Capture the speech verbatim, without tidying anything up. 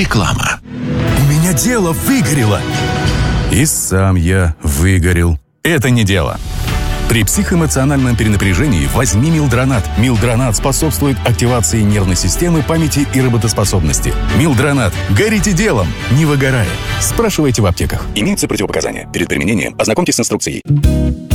Реклама. У меня дело выгорело. И сам я выгорел. Это не дело. При психоэмоциональном перенапряжении возьми Милдронат. Милдронат способствует активации нервной системы, памяти и работоспособности. Милдронат. Горите делом, не выгорая. Спрашивайте в аптеках. Имеются противопоказания. Перед применением ознакомьтесь с инструкцией.